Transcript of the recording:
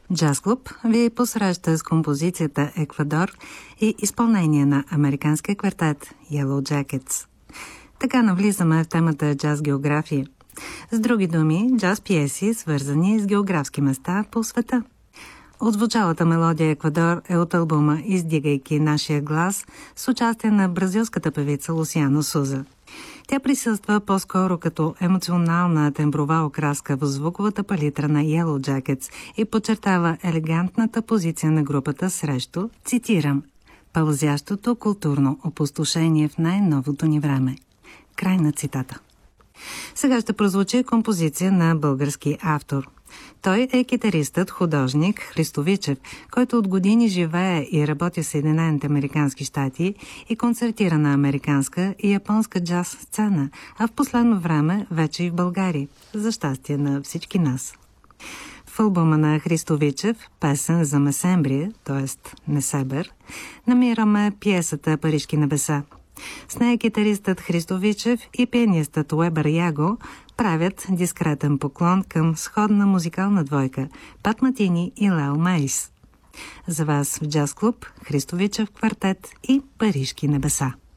Джаз Клуб ви посреща с композицията «Еквадор» и изпълнение на американския квартет Yellow Jackets. Така навлизаме в темата джаз география. С други думи, джаз пиеси, свързани с географски места по света. Отзвучалата мелодия «Еквадор» е от албума «Издигайки нашия глас» с участие на бразилската певица Лусиано Суза. Тя присъства по-скоро като емоционална темброва окраска в звуковата палитра на Yellow Jackets и подчертава елегантната позиция на групата срещу, цитирам, пълзящото културно опустошение в най-новото ни време. Край на цитата. Сега ще прозвучи композиция на български автор. Той е китаристът, художник Христо Вичев, който от години живее и работи в Съединените американски щати и концертира на американска и японска джаз сцена, а в последно време вече и в България, за щастие на всички нас. В албума на Христо Вичев, песен за Месемврие, т.е. Несебър, намираме пиесата «Парижки небеса». С нея китаристът Христо Вичев и пианистът Уебър Яго правят дискретен поклон към сходна музикална двойка Пат Матини и Лео Мейс. За вас в Джаз Клуб Христо Вичев квартет и «Парижки небеса».